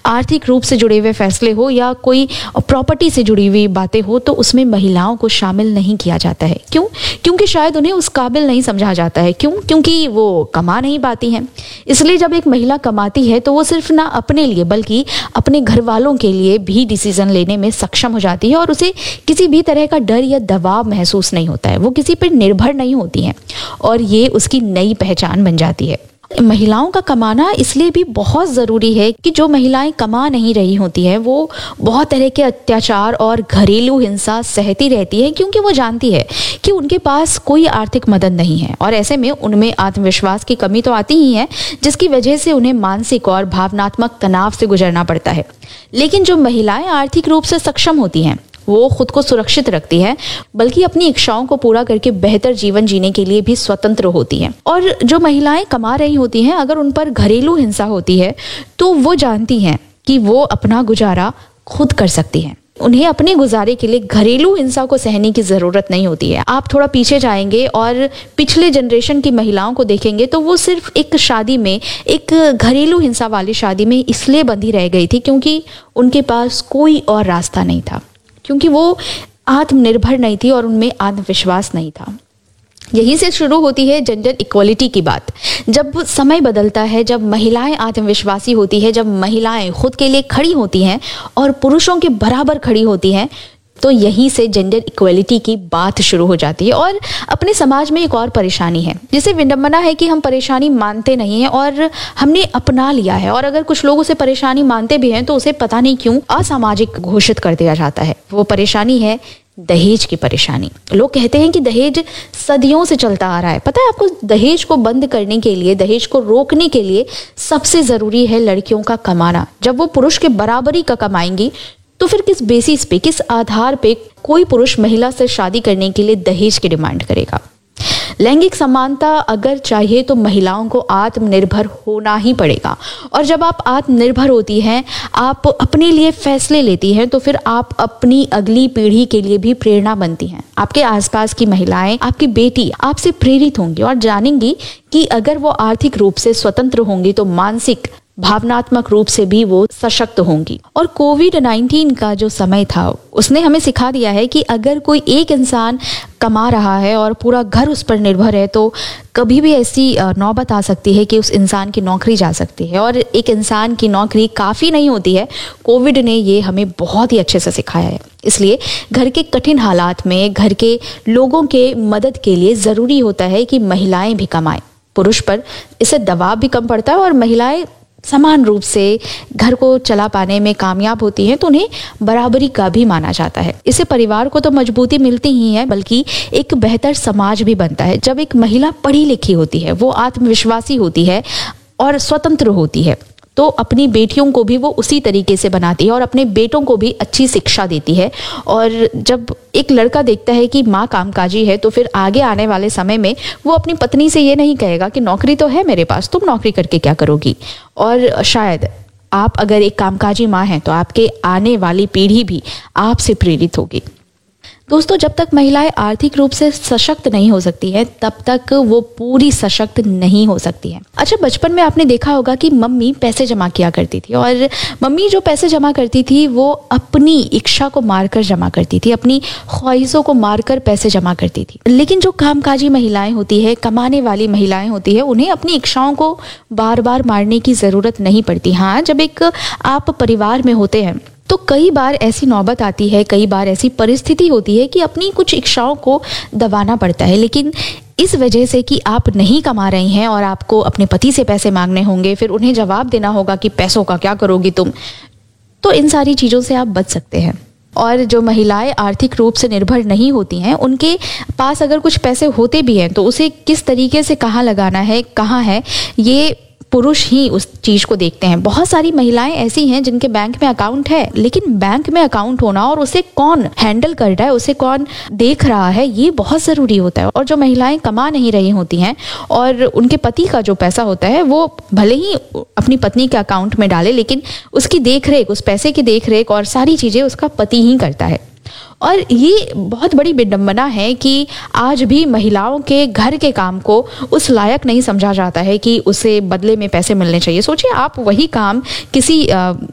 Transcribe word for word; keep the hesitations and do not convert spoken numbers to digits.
आर्थिक रूप से जुड़े हुए फैसले हो या कोई प्रॉपर्टी से जुड़ी हुई बातें हो तो उसमें महिलाओं को शामिल नहीं किया जाता है। क्यों? क्योंकि शायद उन्हें उस काबिल नहीं समझा जाता है। क्यों? क्योंकि वो कमा नहीं पाती हैं। इसलिए जब एक महिला कमाती है तो वो सिर्फ ना अपने लिए बल्कि अपने घर वालों के लिए भी डिसीजन लेने में सक्षम हो जाती है और उसे किसी भी तरह का डर या दबाव महसूस नहीं होता है। वो किसी पर निर्भर नहीं होती हैं और ये उसकी नई पहचान बन जाती है। महिलाओं का कमाना इसलिए भी बहुत ज़रूरी है कि जो महिलाएं कमा नहीं रही होती हैं वो बहुत तरह के अत्याचार और घरेलू हिंसा सहती रहती है, क्योंकि वो जानती है कि उनके पास कोई आर्थिक मदद नहीं है और ऐसे में उनमें आत्मविश्वास की कमी तो आती ही है, जिसकी वजह से उन्हें मानसिक और भावनात्मक तनाव से गुजरना पड़ता है। लेकिन जो महिलाएं आर्थिक रूप से सक्षम होती हैं वो खुद को सुरक्षित रखती है, बल्कि अपनी इच्छाओं को पूरा करके बेहतर जीवन जीने के लिए भी स्वतंत्र होती हैं। और जो महिलाएं कमा रही होती हैं, अगर उन पर घरेलू हिंसा होती है तो वो जानती हैं कि वो अपना गुजारा खुद कर सकती हैं। उन्हें अपने गुजारे के लिए घरेलू हिंसा को सहने की जरूरत नहीं होती है। आप थोड़ा पीछे जाएंगे और पिछले जनरेशन की महिलाओं को देखेंगे तो वो सिर्फ एक शादी में, एक घरेलू हिंसा वाली शादी में इसलिए बंधी रह गई थी क्योंकि उनके पास कोई और रास्ता नहीं था, क्योंकि वो आत्मनिर्भर नहीं थी और उनमें आत्मविश्वास नहीं था। यहीं से शुरू होती है जेंडर इक्वलिटी की बात। जब समय बदलता है, जब महिलाएं आत्मविश्वासी होती है, जब महिलाएं खुद के लिए खड़ी होती हैं और पुरुषों के बराबर खड़ी होती हैं, तो यहीं से जेंडर इक्वलिटी की बात शुरू हो जाती है। और अपने समाज में एक और परेशानी है जिसे विडंबना है कि हम परेशानी मानते नहीं हैं और हमने अपना लिया है, और अगर कुछ लोग उसे परेशानी मानते भी हैं तो उसे पता नहीं क्यों असामाजिक घोषित कर दिया जाता है। वो परेशानी है दहेज की परेशानी। लोग कहते हैं कि दहेज सदियों से चलता आ रहा है। पता है आपको, दहेज को बंद करने के लिए, दहेज को रोकने के लिए सबसे जरूरी है लड़कियों का कमाना। जब वो पुरुष के बराबरी का कमाएंगी तो फिर किस बेसिस पे, किस आधार पे कोई पुरुष महिला से शादी करने के लिए दहेज की डिमांड करेगा? लैंगिक समानता अगर चाहिए तो महिलाओं को आत्मनिर्भर होना ही पड़ेगा। और जब आप आत्मनिर्भर होती हैं, आप अपने लिए फैसले लेती हैं, तो फिर आप अपनी अगली पीढ़ी के लिए भी प्रेरणा बनती हैं। आपके आसपास की महिलाएं, आपकी बेटी आपसे प्रेरित होंगी और जानेंगी कि अगर वो आर्थिक रूप से स्वतंत्र होंगी तो मानसिक भावनात्मक रूप से भी वो सशक्त होंगी। और कोविड नाइन्टीन का जो समय था उसने हमें सिखा दिया है कि अगर कोई एक इंसान कमा रहा है और पूरा घर उस पर निर्भर है तो कभी भी ऐसी नौबत आ सकती है कि उस इंसान की नौकरी जा सकती है, और एक इंसान की नौकरी काफ़ी नहीं होती है। कोविड ने ये हमें बहुत ही अच्छे से सिखाया है। इसलिए घर के कठिन हालात में घर के लोगों के मदद के लिए ज़रूरी होता है कि महिलाएं भी कमाएं। पुरुष पर इससे दबाव भी कम पड़ता है और महिलाएं समान रूप से घर को चला पाने में कामयाब होती हैं तो उन्हें बराबरी का भी माना जाता है। इससे परिवार को तो मजबूती मिलती ही है, बल्कि एक बेहतर समाज भी बनता है। जब एक महिला पढ़ी लिखी होती है, वो आत्मविश्वासी होती है और स्वतंत्र होती है, तो अपनी बेटियों को भी वो उसी तरीके से बनाती है और अपने बेटों को भी अच्छी शिक्षा देती है। और जब एक लड़का देखता है कि माँ कामकाजी है तो फिर आगे आने वाले समय में वो अपनी पत्नी से ये नहीं कहेगा कि नौकरी तो है मेरे पास, तुम नौकरी करके क्या करोगी। और शायद आप अगर एक कामकाजी माँ हैं तो आपके आने वाली पीढ़ी भी आपसे प्रेरित होगी। दोस्तों, जब तक महिलाएं आर्थिक रूप से सशक्त नहीं हो सकती हैं तब तक वो पूरी सशक्त नहीं हो सकती हैं। अच्छा, बचपन में आपने देखा होगा कि मम्मी पैसे जमा किया करती थी, और मम्मी जो पैसे जमा करती थी वो अपनी इच्छा को मारकर जमा करती थी, अपनी ख्वाहिशों को मारकर पैसे जमा करती थी। लेकिन जो कामकाजी महिलाएं होती है, कमाने वाली महिलाएं होती है, उन्हें अपनी इच्छाओं को बार बार मारने की ज़रूरत नहीं पड़ती। हाँ, जब एक आप परिवार में होते हैं तो कई बार ऐसी नौबत आती है, कई बार ऐसी परिस्थिति होती है कि अपनी कुछ इच्छाओं को दबाना पड़ता है। लेकिन इस वजह से कि आप नहीं कमा रही हैं और आपको अपने पति से पैसे मांगने होंगे, फिर उन्हें जवाब देना होगा कि पैसों का क्या करोगी तुम, तो इन सारी चीज़ों से आप बच सकते हैं। और जो महिलाएं आर्थिक रूप से निर्भर नहीं होती हैं, उनके पास अगर कुछ पैसे होते भी हैं तो उसे किस तरीके से कहाँ लगाना है, कहाँ है, ये पुरुष ही उस चीज को देखते हैं। बहुत सारी महिलाएं ऐसी हैं जिनके बैंक में अकाउंट है, लेकिन बैंक में अकाउंट होना और उसे कौन हैंडल कर रहा है, उसे कौन देख रहा है, ये बहुत जरूरी होता है। और जो महिलाएं कमा नहीं रही होती हैं और उनके पति का जो पैसा होता है वो भले ही अपनी पत्नी के अकाउंट में डाले, लेकिन उसकी देख रेख, उस पैसे की देख रेख और सारी चीजें उसका पति ही करता है। और ये बहुत बड़ी विडंबना है कि आज भी महिलाओं के घर के काम को उस लायक नहीं समझा जाता है कि उसे बदले में पैसे मिलने चाहिए। सोचिए, आप वही काम किसी